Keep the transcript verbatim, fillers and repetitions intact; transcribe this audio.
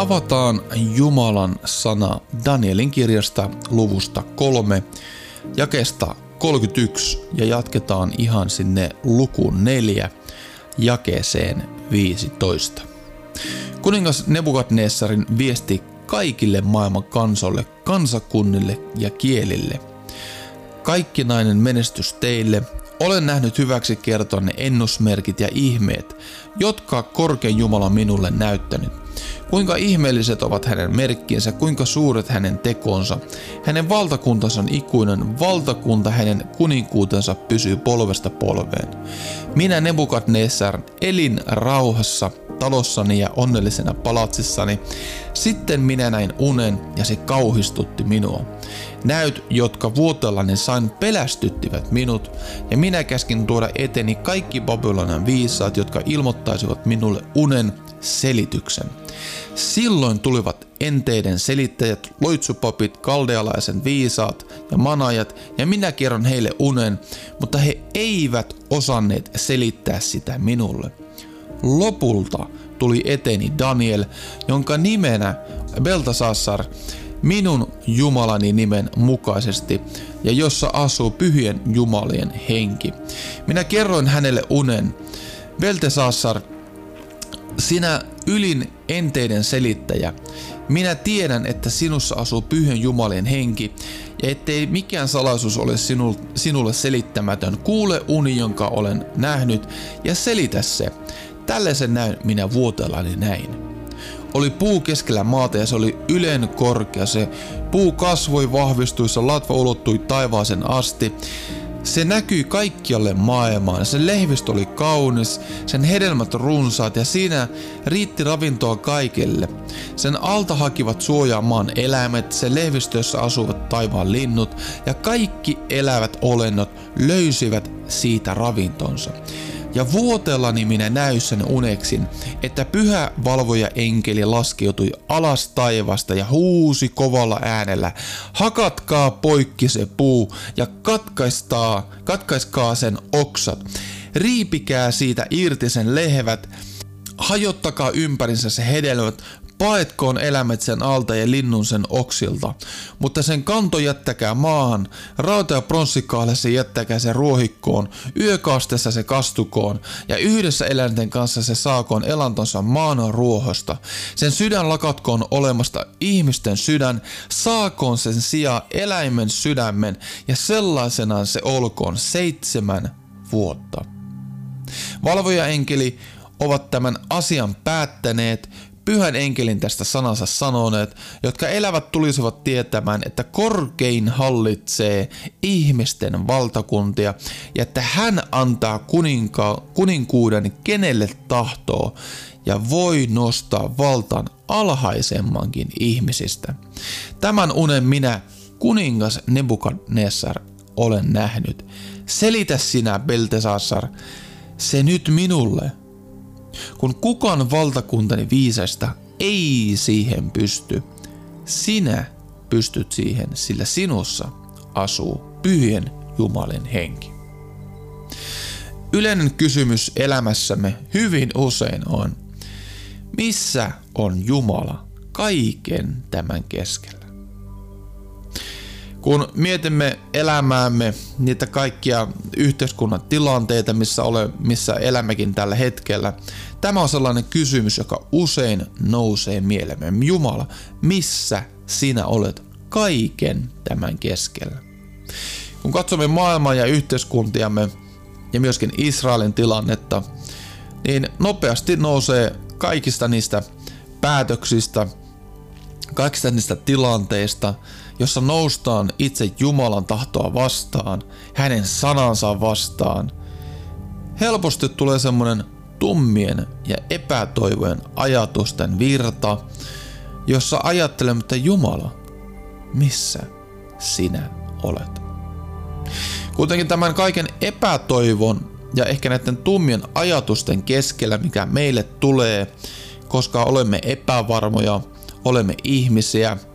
avataan Jumalan sana Danielin kirjasta luvusta kolme, jakeesta kolmekymmentäyksi ja jatketaan ihan sinne lukuun neljä, jakeeseen viisitoista. Kuningas Nebukadnessarin viesti kaikille maailman kansoille, kansakunnille ja kielille. Kaikkinainen menestys teille. Olen nähnyt hyväksi kertoa ne ennusmerkit ja ihmeet, jotka korkein Jumala minulle näyttänyt. Kuinka ihmeelliset ovat hänen merkkinsä, kuinka suuret hänen tekonsa. Hänen valtakuntansa on ikuinen valtakunta, hänen kuninkuutensa pysyy polvesta polveen. Minä Nebukadnessar elin rauhassa talossani ja onnellisena palatsissani. Sitten minä näin unen ja se kauhistutti minua. Näyt, jotka vuotellani sain, pelästyttivät minut, ja minä käskin tuoda eteni kaikki Babylonian viisaat, jotka ilmoittaisivat minulle unen selityksen. Silloin tulivat enteiden selittäjät, loitsupapit, kaldealaisen viisaat ja manajat, ja minä kerron heille unen, mutta he eivät osanneet selittää sitä minulle. Lopulta tuli eteeni Daniel, jonka nimenä Beltesassar, minun Jumalani nimen mukaisesti, ja jossa asuu pyhien jumalien henki. Minä kerroin hänelle unen. Beltesassar, sinä ylin enteiden selittäjä, minä tiedän, että sinussa asuu pyhien jumalien henki, ja ettei mikään salaisuus ole sinulle selittämätön. Kuule uni, jonka olen nähnyt, ja selitä se. Tällaisen näin minä vuotellani näin. Oli puu keskellä maata ja se oli ylen korkea. Se puu kasvoi, vahvistui, se latva ulottui taivaaseen asti. Se näkyi kaikkialle maailmaan. Sen lehvistö oli kaunis, sen hedelmät runsaat ja siinä riitti ravintoa kaikille. Sen alta hakivat suojaa maan eläimet, sen lehvistössä asuvat taivaan linnut ja kaikki elävät olennot löysivät siitä ravintonsa. Ja vuotellani minä näin sen uneksin, että pyhä valvoja enkeli laskeutui alas taivasta ja huusi kovalla äänellä, hakatkaa poikki se puu ja katkaistaa, katkaiskaa sen oksat, riipikää siitä irti sen lehvät, hajottakaa ympärinsä se hedelmät, paetkoon eläimet sen alta ja linnun sen oksilta, mutta sen kanto jättäkää maahan, rauta- ja pronssikahlessa jättäkää se ruohikkoon, yökastessa se kastukoon, ja yhdessä eläinten kanssa se saakoon elantonsa maan ruohosta. Sen sydän lakatkoon olemasta ihmisten sydän, saakoon sen sijaan eläimen sydämen, ja sellaisenaan se olkoon seitsemän vuotta. Valvojaenkeli ovat tämän asian päättäneet, pyhän enkelin tästä sanansa sanoneet, jotka elävät tulisivat tietämään, että korkein hallitsee ihmisten valtakuntia ja että hän antaa kuninka- kuninkuuden kenelle tahtoo ja voi nostaa valtan alhaisemmankin ihmisistä. Tämän unen minä, kuningas Nebukadnessar, olen nähnyt. Selitä sinä, Beltesassar, se nyt minulle. Kun kukaan valtakuntani viisasta ei siihen pysty, sinä pystyt siihen, sillä sinussa asuu pyhien Jumalin henki. Yleinen kysymys elämässämme hyvin usein on, missä on Jumala kaiken tämän keskellä? Kun mietimme elämäämme, niitä kaikkia yhteiskunnan tilanteita, missä, ole, missä elämmekin tällä hetkellä, tämä on sellainen kysymys, joka usein nousee mielemme. Jumala, missä sinä olet kaiken tämän keskellä? Kun katsomme maailmaa ja yhteiskuntiamme ja myöskin Israelin tilannetta, niin nopeasti nousee kaikista niistä päätöksistä, kaikista niistä tilanteista, jossa noustaan itse Jumalan tahtoa vastaan, hänen sanansa vastaan. Helposti tulee semmoinen tummien ja epätoivojen ajatusten virta, jossa ajattelemme, että Jumala, missä sinä olet? Kuitenkin tämän kaiken epätoivon ja ehkä näiden tummien ajatusten keskellä, mikä meille tulee, koska olemme epävarmoja, olemme ihmisiä,